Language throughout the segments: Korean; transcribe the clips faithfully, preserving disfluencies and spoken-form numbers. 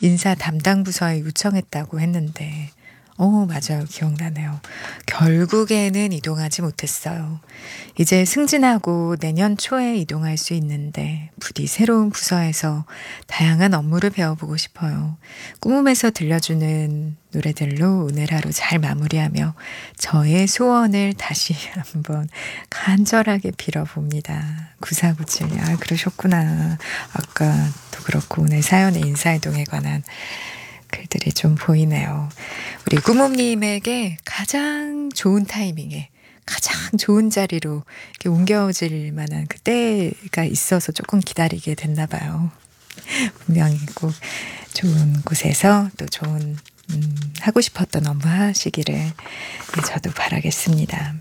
인사 담당 부서에 요청했다고 했는데 어 맞아요. 기억나네요. 결국에는 이동하지 못했어요. 이제 승진하고 내년 초에 이동할 수 있는데 부디 새로운 부서에서 다양한 업무를 배워보고 싶어요. 꿈에서 들려주는 노래들로 오늘 하루 잘 마무리하며 저의 소원을 다시 한번 간절하게 빌어봅니다. 구사구칠. 아 그러셨구나. 아까도 그렇고 오늘 사연의 인사이동에 관한 글들이 좀 보이네요. 우리 꾸mom님에게 가장 좋은 타이밍에 가장 좋은 자리로 이렇게 옮겨질 만한 그 때가 있어서 조금 기다리게 됐나 봐요. 분명히 꼭 좋은 곳에서 또 좋은 음, 하고 싶었던 업무 하시기를 저도 바라겠습니다.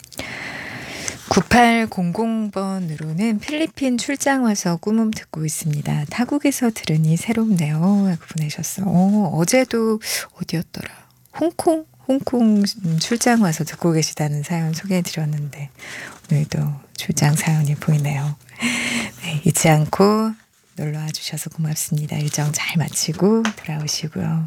구팔공공 번으로는 필리핀 출장 와서 꾸mom음 듣고 있습니다. 타국에서 들으니 새롭네요. 하고 보내셨어요. 어, 어제도 어디였더라? 홍콩? 홍콩 출장 와서 듣고 계시다는 사연 소개해드렸는데 오늘도 출장 사연이 보이네요. 네, 잊지 않고 놀러와 주셔서 고맙습니다. 일정 잘 마치고 돌아오시고요.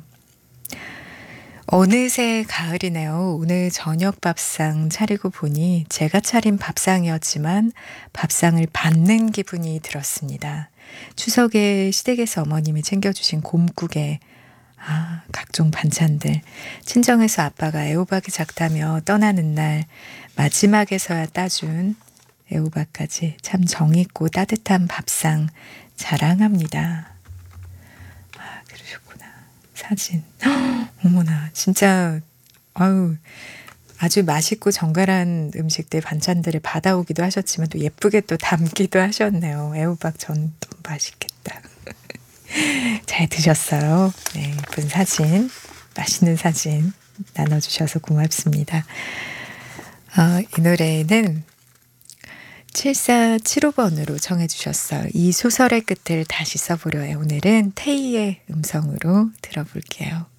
어느새 가을이네요. 오늘 저녁 밥상 차리고 보니 제가 차린 밥상이었지만 밥상을 받는 기분이 들었습니다. 추석에 시댁에서 어머님이 챙겨주신 곰국에 아, 각종 반찬들, 친정에서 아빠가 애호박이 작다며 떠나는 날 마지막에서야 따준 애호박까지 참 정있고 따뜻한 밥상 자랑합니다. 아, 그러셨구나. 사진. 어머나, 진짜 아유, 아주 맛있고 정갈한 음식들, 반찬들을 받아오기도 하셨지만 또 예쁘게 또 담기도 하셨네요. 애호박 전도 맛있겠다. 잘 드셨어요. 네, 예쁜 사진, 맛있는 사진 나눠주셔서 고맙습니다. 어, 이 노래는 칠사칠오 번으로 정해주셨어요. 이 소설의 끝을 다시 써보려 해. 오늘은 태희의 음성으로 들어볼게요.